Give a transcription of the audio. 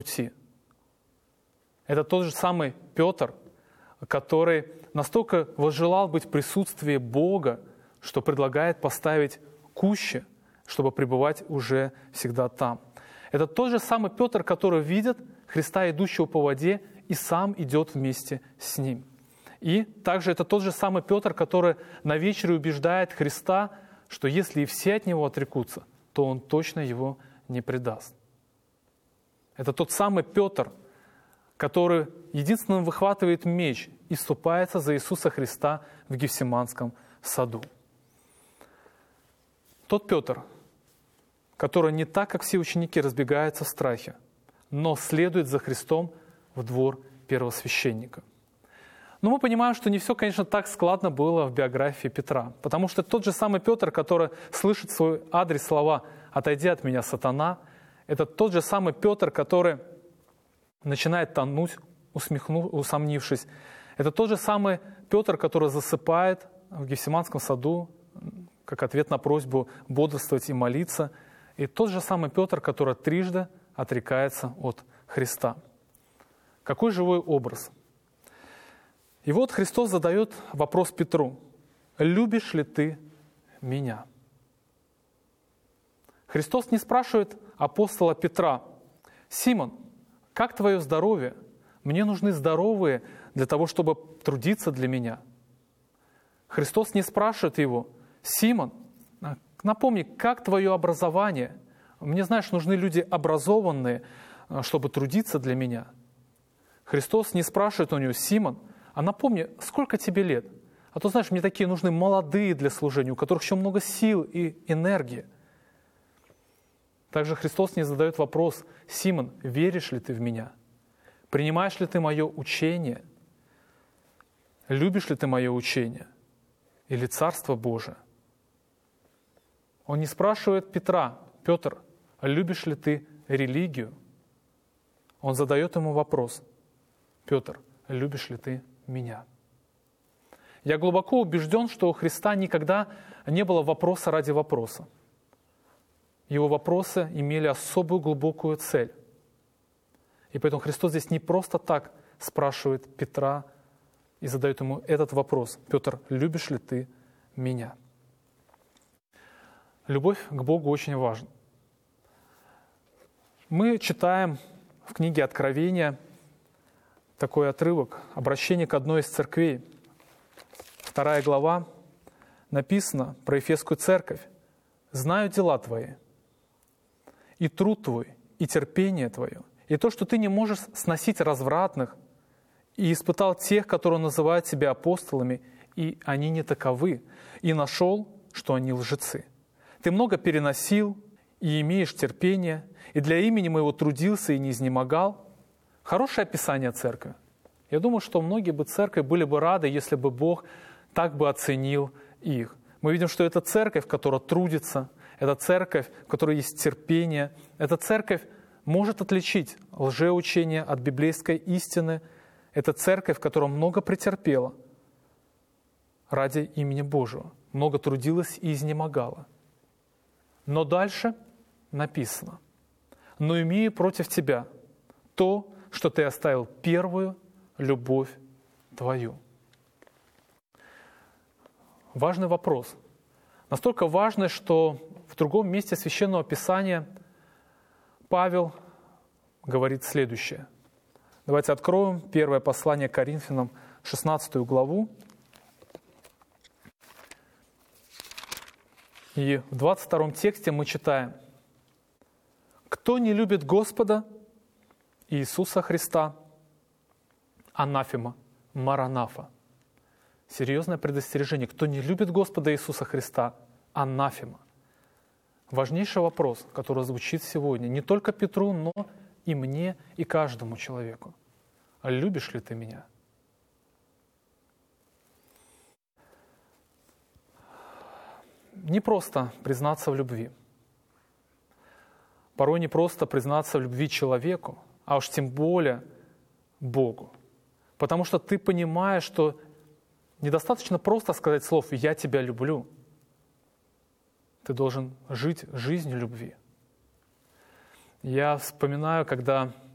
пути. Это тот же самый Петр, который настолько возжелал быть в присутствии Бога, что предлагает поставить кущи, чтобы пребывать уже всегда там. Это тот же самый Петр, который видит Христа, идущего по воде, и сам идет вместе с Ним. И также это тот же самый Петр, который на вечере убеждает Христа, что если и все от Него отрекутся, то Он точно его не предаст. Это тот самый Петр, который единственным выхватывает меч и вступается за Иисуса Христа в Гефсиманском саду. Тот Петр, который не так, как все ученики, разбегается в страхе, но следует за Христом в двор первосвященника. Но мы понимаем, что не все, конечно, так складно было в биографии Петра, потому что тот же самый Петр, который слышит в свой адрес слова «Отойди от меня, сатана», это тот же самый Петр, который начинает тонуть, усомнившись. Это тот же самый Петр, который засыпает в Гефсиманском саду, как ответ на просьбу бодрствовать и молиться. И тот же самый Петр, который трижды отрекается от Христа. Какой живой образ! И вот Христос задает вопрос Петру: «Любишь ли ты меня?» Христос не спрашивает апостола Петра: «Симон, как твое здоровье? Мне нужны здоровые для того, чтобы трудиться для меня». Христос не спрашивает его: «Симон, напомни, как твое образование? Мне, знаешь, нужны люди образованные, чтобы трудиться для меня». Христос не спрашивает у него: «Симон, а напомни, сколько тебе лет? А то, знаешь, мне такие нужны молодые для служения, у которых еще много сил и энергии». Также Христос не задает вопрос: «Симон, веришь ли ты в меня? Принимаешь ли ты мое учение? Любишь ли ты мое учение? Или Царство Божие?» Он не спрашивает Петра: «Петр, любишь ли ты религию?» Он задает ему вопрос: «Петр, любишь ли ты меня?» Я глубоко убежден, что у Христа никогда не было вопроса ради вопроса. Его вопросы имели особую глубокую цель. И поэтому Христос здесь не просто так спрашивает Петра и задает ему этот вопрос: «Петр, любишь ли ты меня?» Любовь к Богу очень важна. Мы читаем в книге Откровения такой отрывок, обращение к одной из церквей. 2 глава, написано про Ефесскую церковь: «Знаю дела твои, и труд твой, и терпение твое, и то, что ты не можешь сносить развратных, и испытал тех, которые называют себя апостолами, и они не таковы, и нашел, что они лжецы. Ты много переносил, и имеешь терпение, и для имени моего трудился и не изнемогал». Хорошее описание церкви. Я думаю, что многие бы церкви были бы рады, если бы Бог так бы оценил их. Мы видим, что это церковь, которая трудится, это церковь, в которой есть терпение, эта церковь может отличить лжеучение от библейской истины, это церковь, которая много претерпела ради имени Божьего, много трудилась и изнемогала. Но дальше написано: «Но имею против тебя то, что ты оставил первую любовь твою». Важный вопрос. Настолько важный, что в другом месте Священного Писания Павел говорит следующее. Давайте откроем первое послание к Коринфянам, 16 главу. И в 22 тексте мы читаем: «Кто не любит Господа Иисуса Христа, анафема, маранафа». Серьезное предостережение. Кто не любит Господа Иисуса Христа, анафема. Важнейший вопрос, который звучит сегодня не только Петру, но и мне, и каждому человеку. Любишь ли ты меня? Не просто признаться в любви. Порой не просто признаться в любви человеку, а уж тем более Богу. Потому что ты понимаешь, что недостаточно просто сказать слов «я тебя люблю». Ты должен жить жизнью любви. Я вспоминаю, когда